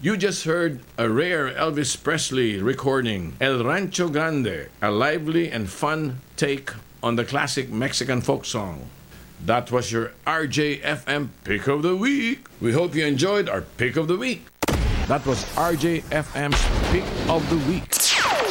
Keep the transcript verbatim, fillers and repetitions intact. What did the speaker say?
You just heard a rare Elvis Presley recording, El Rancho Grande, a lively and fun take on the classic Mexican folk song. That was your R J F M Pick of the Week. We hope you enjoyed our Pick of the Week. That was R J F M's Pick of the Week.